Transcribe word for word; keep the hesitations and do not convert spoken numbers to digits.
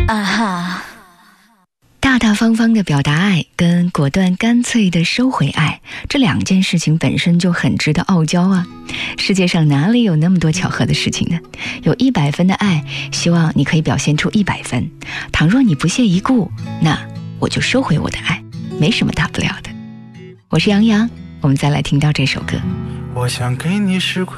啊哈！ 大大方方的表达爱跟果断干脆的收回爱，这两件事情本身就很值得傲娇啊。世界上哪里有那么多巧合的事情呢？有一百分的爱，希望你可以表现出一百分。倘若你不屑一顾，那我就收回我的爱，没什么大不了的。我是杨洋，我们再来听到这首歌。 我想给你十块